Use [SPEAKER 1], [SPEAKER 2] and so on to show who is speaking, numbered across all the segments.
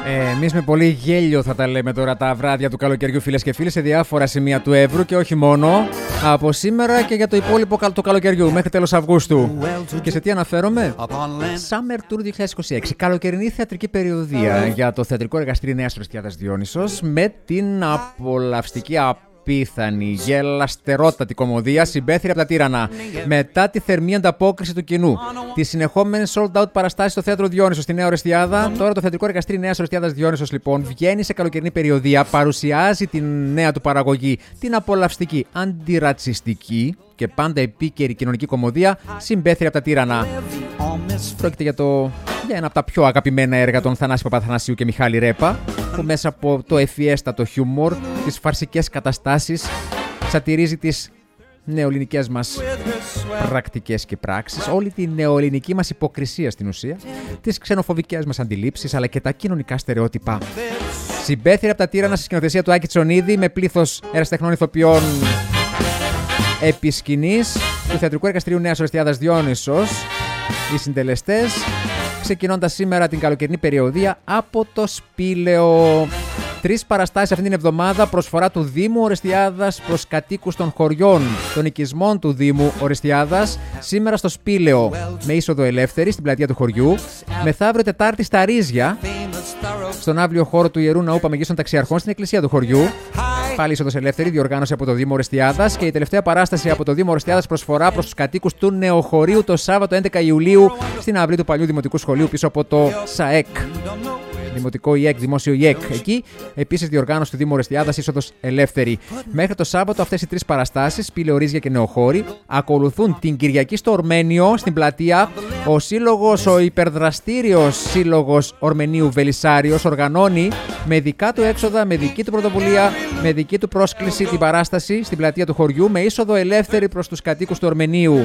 [SPEAKER 1] Εμείς με πολύ γέλιο θα τα λέμε τώρα τα βράδια του καλοκαιριού, φίλες και φίλοι, σε διάφορα σημεία του Εύρου και όχι μόνο. Από σήμερα και για το υπόλοιπο του καλοκαιριού μέχρι τέλος Αυγούστου. Και σε τι αναφέρομαι? Summer Tour 2026. Καλοκαιρινή θεατρική περιοδία για το θεατρικό εργαστήριο Νέας Ορεστιάδας Διόνυσος με την απολαυστική απίθανη, γελαστερότατη κομμωδία Συμπέθυρη από τα Τύρανα. Μετά τη θερμή ανταπόκριση του κοινού, τις συνεχόμενες sold out παραστάσεις στο θέατρο Διόνυσος στη Νέα Ορεστιάδα, τώρα το θεατρικό εργαστήριο Νέας Ορεστιάδας Διόνυσος λοιπόν βγαίνει σε καλοκαιρινή περιοδία, παρουσιάζει την νέα του παραγωγή, την απολαυστική, αντιρατσιστική και πάντα επίκαιρη κοινωνική κομμωδία Συμπέθυρη από τα Τύρανα. Πρόκειται για ένα από τα πιο αγαπημένα έργα των Θανάση Παπαθανασίου και Μιχάλη Ρέπα, που μέσα από το ευφιέστατο χιούμορ, τις φαρσικές καταστάσεις, σατυρίζει τις νεοελληνικές μας πρακτικές και πράξεις, όλη τη νεοελληνική μας υποκρισία στην ουσία, τις ξενοφοβικές μας αντιλήψεις, αλλά και τα κοινωνικά στερεότυπα. Συμπέθυρη από τα Τύρανα στη σκηνοθεσία του Άκη Τσονίδη, με πλήθος ερασιτεχνών ηθοποιών επί σκηνής του θεατρικού εργαστηρίου Νέας Ορεστιάδας Διόνυσος. Οι συντελεστές, ξεκινώντας σήμερα την καλοκαιρινή περιοδία από το Σπήλαιο. 3 παραστάσεις αυτήν την εβδομάδα, προσφορά του Δήμου Ορεστιάδας προς κατοίκους των χωριών των οικισμών του Δήμου Ορεστιάδας. Σήμερα στο Σπήλαιο με είσοδο ελεύθερη στην πλατεία του χωριού. Μεθαύριο Τετάρτη στα Ρίζια, στον αύριο χώρο του Ιερού Ναού Παμεγίστων Ταξιαρχών στην εκκλησία του χωριού. Πάλι είσοδος ελεύθερη, διοργάνωση από το Δήμο Ορεστιάδας. Και η τελευταία παράσταση από το Δήμο Ορεστιάδας, προσφορά προς τους κατοίκους του Νεοχωρίου, το Σάββατο 11 Ιουλίου στην αυλή του παλιού Δημοτικού Σχολείου πίσω από το ΣΑΕΚ. Δημοτικό ΙΕΚ, Δημόσιο ΙΕΚ. Εκεί επίσης διοργάνωση του Δήμου Ορεστιάδας, είσοδος ελεύθερη. Μέχρι το Σάββατο αυτές οι 3 παραστάσεις, Σπήλαιο, Ρίζια και Νεοχώρη, ακολουθούν την Κυριακή στο Ορμένιο, στην πλατεία. Ο υπερδραστήριος σύλλογος Ορμενίου Βελισσάριος οργανώνει με δικά του έξοδα, με δική του πρωτοβουλία, με δική του πρόσκληση την παράσταση στην πλατεία του χωριού με είσοδο ελεύθερη προς τους κατοίκους του Ορμενίου.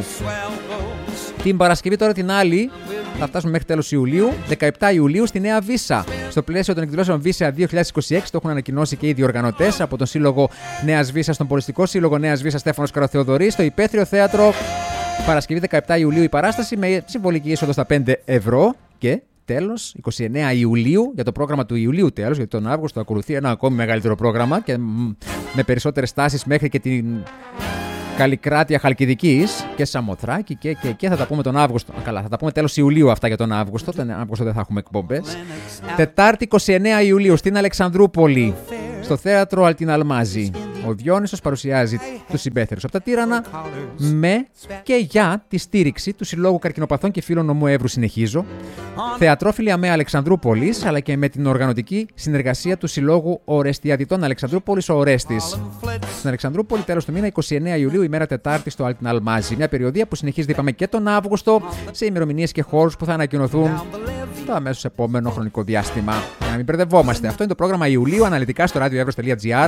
[SPEAKER 1] Την Παρασκευή τώρα την άλλη θα φτάσουμε μέχρι τέλος Ιουλίου, 17 Ιουλίου στη Νέα Βύσσα. Στο πλαίσιο των εκδηλώσεων Βύσσα 2026, το έχουν ανακοινώσει και οι διοργανωτές από τον Σύλλογο Νέας Βύσσας, τον Πολιστικό Σύλλογο Νέας Βύσσας Στέφανος Καροθεοδωρή, στο Υπαίθριο Θέατρο. Παρασκευή 17 Ιουλίου η παράσταση με συμβολική είσοδο στα 5 ευρώ. Και τέλος, 29 Ιουλίου, για το πρόγραμμα του Ιουλίου τέλος, γιατί τον Αύγουστο ακολουθεί ένα ακόμη μεγαλύτερο πρόγραμμα και με περισσότερες στάσεις μέχρι και την Καλλικράτεια Χαλκιδικής και Σαμοθράκη και θα τα πούμε τον Αύγουστο. Καλά, θα τα πούμε τέλος Ιουλίου αυτά για τον Αύγουστο. Τον Αύγουστο δεν θα έχουμε εκπομπές. Τετάρτη 29 Ιουλίου στην Αλεξανδρούπολη, στο θέατρο Αλτιναλμάζη. Ο Διόνυσος παρουσιάζει τους Συμπέθυρους από τα Τύρανα με και για τη στήριξη του Συλλόγου Καρκινοπαθών και Φίλων Νομού Εύρου. Συνεχίζω. Θεατρόφιλη ΑΜΕ Αλεξανδρούπολης, αλλά και με την οργανωτική συνεργασία του Συλλόγου Ορεστιαδιτών Αλεξανδρούπολης, ο Ορέστης. Στην Αλεξανδρούπολη, τέλος του μήνα, 29 Ιουλίου, ημέρα Τετάρτη, στο Αλτιναλμάζη. Μια περιοδία που συνεχίζεται, είπαμε, και τον Αύγουστο, σε ημερομηνίες και χώρους που θα ανακοινωθούν το αμέσως επόμενο χρονικό διάστημα. Για να μην μπερδευόμαστε. Αυτό είναι το πρόγραμμα Ιουλίου, αναλυτικά στο radioevros.gr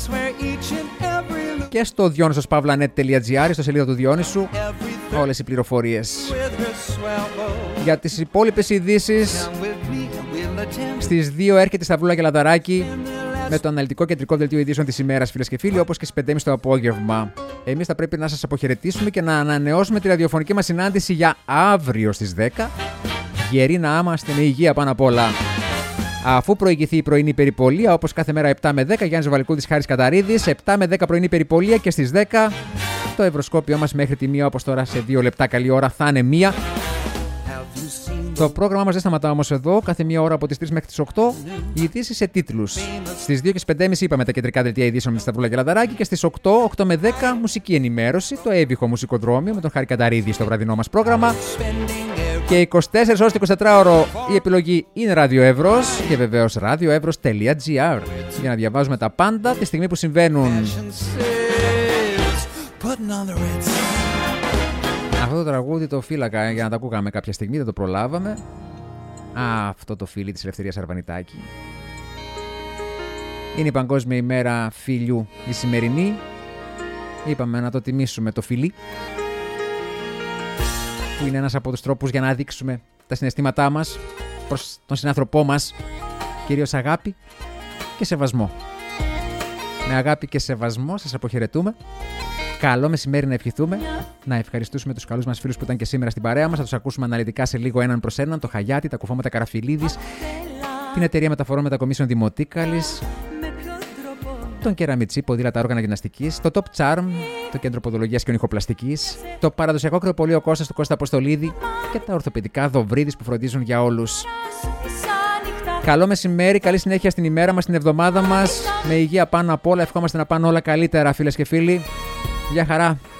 [SPEAKER 1] και στο dionysospavlanet.gr, στο σελίδα του Διόνυσου, όλες οι πληροφορίες. Για τις υπόλοιπες ειδήσεις, στις 2 έρχεται η Σταυρούλα Γελαδαράκη με το αναλυτικό κεντρικό δελτίο ειδήσεων της ημέρας, φίλες και φίλοι, όπως και στις 5.30 το απόγευμα. Εμείς θα πρέπει να σας αποχαιρετήσουμε και να ανανεώσουμε τη ραδιοφωνική μας συνάντηση για αύριο στις 10. Γεροί να είμαστε, με υγεία πάνω απ' όλα. Αφού προηγηθεί η πρωινή περιπολία, όπως κάθε μέρα 7 με 10, Γιάννης Βαλκούδης, Χάρης Καταρίδης, 7 με 10 πρωινή περιπολία και στις 10 το ευρωσκόπιό μας μέχρι τη 1, όπως τώρα σε 2 λεπτά καλή ώρα θα είναι 1. Το πρόγραμμά μας δεν σταματά όμως εδώ, κάθε 1 ώρα από τις 3 μέχρι τις 8, οι ειδήσεις σε τίτλους. Στις 2 και στις 5.30 είπαμε τα κεντρικά δελτία ειδήσεων με τη Σταυρούλα Γελαδαράκη και στις 8 με 10 μουσική ενημέρωση, το έβυχο μουσικοδρόμιο με τον Χάρη Καταρίδη στο βραδινό μας πρόγραμμα. Και 24 ώρες το 24ωρο η επιλογή είναι Radio Evros και βεβαίως radioevros.gr για να διαβάζουμε τα πάντα τη στιγμή που συμβαίνουν. Αυτό το τραγούδι το φύλακα για να τα ακούγαμε κάποια στιγμή, δεν το προλάβαμε. Αυτό το φίλι της Ελευθερίας Αρβανιτάκη. Είναι η Παγκόσμια ημέρα φίλιου η σημερινή. Είπαμε να το τιμήσουμε το φιλί, που είναι ένας από τους τρόπους για να δείξουμε τα συναισθήματά μας προς τον συνάνθρωπό μας, κυρίως αγάπη και σεβασμό. Με αγάπη και σεβασμό σας αποχαιρετούμε. Καλό μεσημέρι να ευχηθούμε, να ευχαριστήσουμε τους καλούς μας φίλους που ήταν και σήμερα στην παρέα μας. Θα τους ακούσουμε αναλυτικά σε λίγο έναν προς έναν, το Χαγιάτη, τα Κουφώματα Καραφιλίδης την εταιρεία μεταφορών μετακομίσεων Δημοτίκαλης, τον Κεραμιτσί, ποδήλατα όργανα γυμναστικής, το Top Charm, το κέντρο ποδολογίας και ονυχοπλαστικής, το παραδοσιακό κρεοπολείο Κώστας του Κώστα Αποστολίδη και τα ορθοπαιδικά Δοβρίδης που φροντίζουν για όλους. Καλό μεσημέρι, καλή συνέχεια στην ημέρα μας, στην εβδομάδα μας. Με υγεία πάνω απ' όλα, ευχόμαστε να πάνε όλα καλύτερα, φίλες και φίλοι. Γεια χαρά.